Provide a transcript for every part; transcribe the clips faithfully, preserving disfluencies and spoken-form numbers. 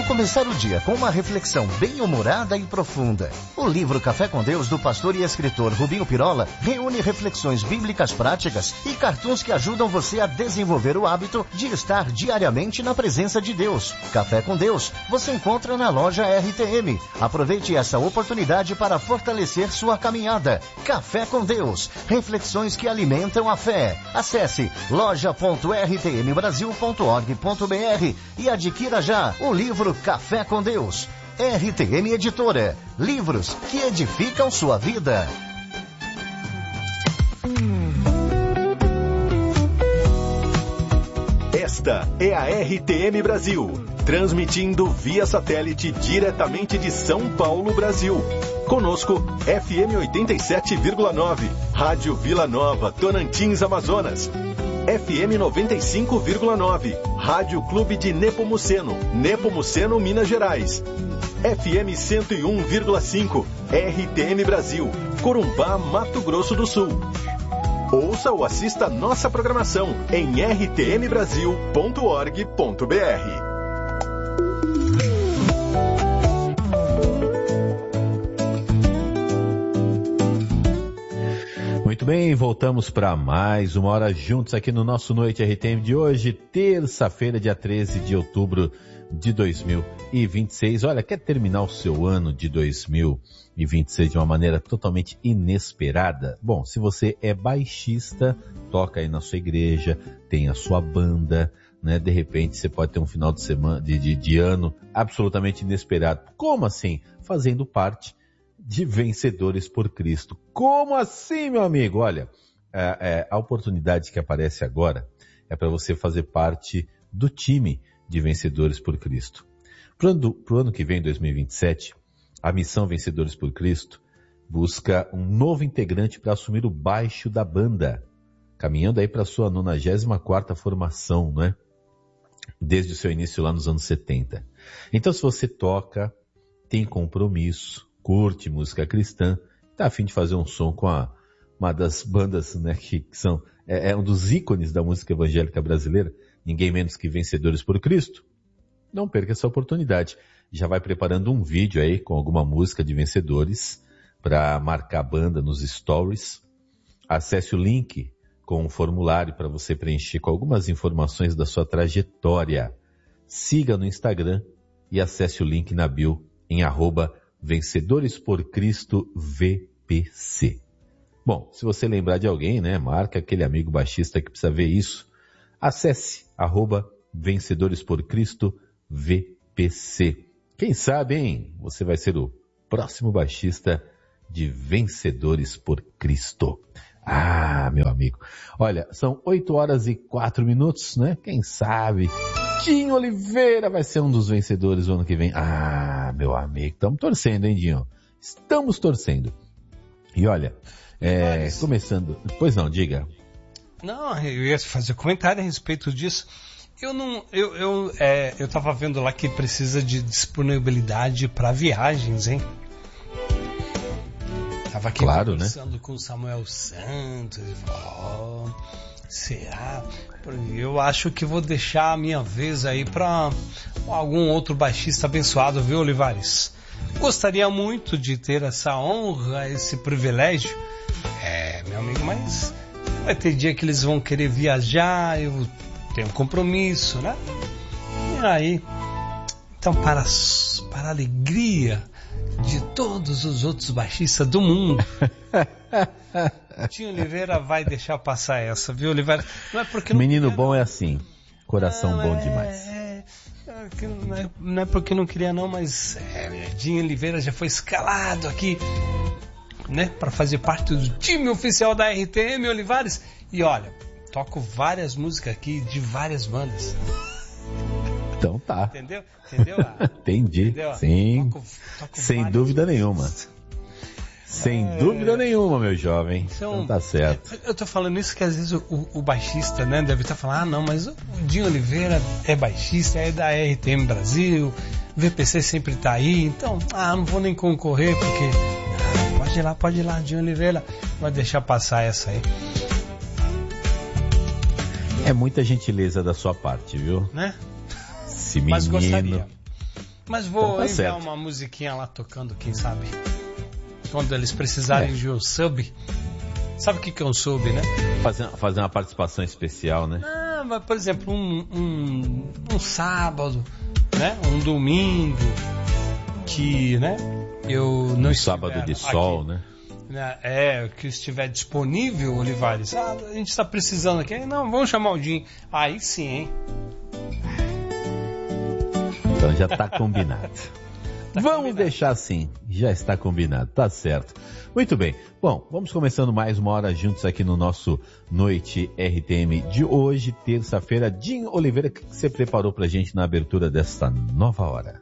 começar o dia com uma reflexão bem-humorada e profunda. O livro Café com Deus, do pastor e escritor Rubinho Pirola, reúne reflexões bíblicas práticas e cartoons que ajudam você a desenvolver o hábito de estar diariamente na presença de Deus. Café com Deus, você encontra na loja R T M. Aproveite essa oportunidade para fortalecer sua caminhada. Café com Deus, reflexões que alimentam a fé. Acesse loja ponto r t m brasil ponto org ponto b r e adquira já o livro Café com Deus. R T M Editora. Livros que edificam sua vida. Esta é a R T M Brasil, transmitindo via satélite diretamente de São Paulo, Brasil. Conosco, F M oitenta e sete vírgula nove, Rádio Vila Nova, Tocantins, Amazonas. F M noventa e cinco vírgula nove, Rádio Clube de Nepomuceno, Nepomuceno, Minas Gerais. F M cento e um vírgula cinco, R T M Brasil, Corumbá, Mato Grosso do Sul. Ouça ou assista nossa programação em r t m brasil ponto org ponto b r. Muito bem, voltamos para mais uma hora juntos aqui no nosso Noite R T M de hoje, terça-feira, dia treze de outubro de dois mil e vinte e seis. Olha, quer terminar o seu ano de dois mil e vinte e seis de uma maneira totalmente inesperada? Bom, se você é baixista, toca aí na sua igreja, tem a sua banda, né? De repente você pode ter um final de semana, de, de, de ano absolutamente inesperado. Como assim? Fazendo parte de Vencedores por Cristo. Como assim, meu amigo? Olha, é, é, a oportunidade que aparece agora é para você fazer parte do time de Vencedores por Cristo. Para o ano que vem, dois mil e vinte e sete, a missão Vencedores por Cristo busca um novo integrante para assumir o baixo da banda, caminhando aí para a sua nonagésima quarta formação, não é? Desde o seu início lá nos anos setenta. Então, se você toca, tem compromisso, curte música cristã, está a fim de fazer um som com a, uma das bandas, né, que, que são, é, é um dos ícones da música evangélica brasileira, ninguém menos que Vencedores por Cristo, não perca essa oportunidade. Já vai preparando um vídeo aí com alguma música de Vencedores para marcar a banda nos stories. Acesse o link com um formulário para você preencher com algumas informações da sua trajetória. Siga no Instagram e acesse o link na bio em arroba Vencedores por Cristo V P C. Bom, se você lembrar de alguém, né, marca aquele amigo baixista que precisa ver isso. Acesse arroba Vencedores por Cristo V P C. Quem sabe, hein? Você vai ser o próximo baixista de Vencedores por Cristo. Ah, meu amigo. Olha, são oito horas e quatro minutos, né? Quem sabe Dinho Oliveira vai ser um dos vencedores o ano que vem. Ah, meu amigo, estamos torcendo, hein, Dinho? Estamos torcendo. E olha, é, Mas... começando... Pois não, diga. Não, eu ia fazer comentário a respeito disso. Eu não... Eu, eu, é, eu tava vendo lá que precisa de disponibilidade para viagens, hein? Tava aqui claro, conversando, né, com o Samuel Santos. Oh, será? Eu acho que vou deixar a minha vez aí para algum outro baixista abençoado, viu, Olivares? Gostaria muito de ter essa honra, esse privilégio. É, meu amigo, mas vai ter dia que eles vão querer viajar, eu tenho um compromisso, né? E aí, então, para, para a alegria de todos os outros baixistas do mundo, Dinho Oliveira vai deixar passar essa, viu, Oliveira? Não é porque não Menino queria, bom não. É assim, coração não, bom é, demais. É, é, não, é, não é porque não queria não, mas é, Dinho Oliveira já foi escalado aqui, né, para fazer parte do time oficial da R T M, Olivares. E olha, toco várias músicas aqui de várias bandas. Então tá. Entendeu? Entendeu? Entendi. Entendeu? Sim. Toco, toco Sem dúvida músicas. nenhuma. Sem É... dúvida nenhuma, meu jovem. Então, então tá certo. Eu tô falando isso que às vezes o, o baixista, né, deve estar falando, ah, não, mas o Dinho Oliveira é baixista, é da R T M Brasil, V P C sempre tá aí, então, ah, não vou nem concorrer, porque ah, pode ir lá, pode ir lá, Dinho Oliveira, vai deixar passar essa aí. É muita gentileza da sua parte, viu? Né? Esse menino. Mas gostaria. Mas vou então tá enviar certo. uma musiquinha lá tocando, quem sabe. Quando eles precisarem é. de um sub. Sabe o que, que é um sub, né? Fazer, fazer uma participação especial, né? Ah, mas, por exemplo, um, um, um sábado, né? Um domingo, que, né? Eu não um sábado de sol, aqui, né? né? É, que estiver disponível, Olivares. Ah, a gente está precisando aqui. Não, vamos chamar o Dinho. Aí sim, hein? Então já está combinado. Tá vamos combinado. deixar assim, já está combinado, tá certo. Muito bem, bom, vamos começando mais uma hora juntos aqui no nosso Noite R T M de hoje, terça-feira. Dinho Oliveira, o que você preparou pra gente na abertura desta nova hora?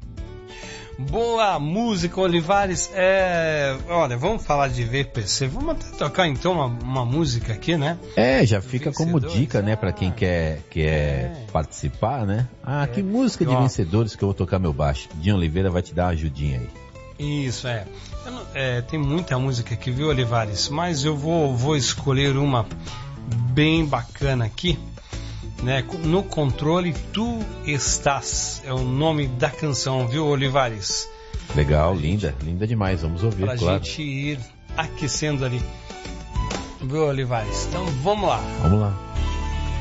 Boa música, Olivares. É, olha, vamos falar de V P C. Vamos até tocar então uma, uma música aqui, né? É, já fica como Vencedores. dica, né, pra quem Ah, quer, quer é. participar, né? Ah, É. que música de Ó. vencedores que eu vou tocar meu baixo. Dinho Oliveira vai te dar uma ajudinha aí. Isso, é. Eu não- é, tem muita música aqui, viu, Olivares? Mas eu vou, vou escolher uma bem bacana aqui, né? No controle, Tu Estás. É o nome da canção, viu, Olivares? Legal, linda, linda demais, vamos ouvir, Pra claro. gente ir aquecendo ali. Viu, Olivares? Então vamos lá. Vamos lá.